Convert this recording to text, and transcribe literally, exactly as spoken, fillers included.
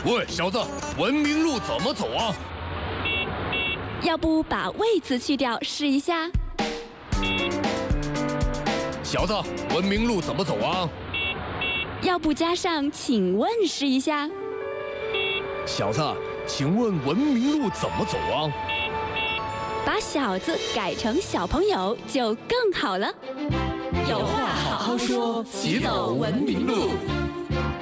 喂，小子，文明路怎么走啊？ 要不把“喂”字去掉，试一下。 小子，文明路怎么走啊？ 要不加上“请问”，试一下。 小子，请问文明路怎么走啊？ 把“小”字改成“小朋友”就更好了。 有话好好说，齐走文明路。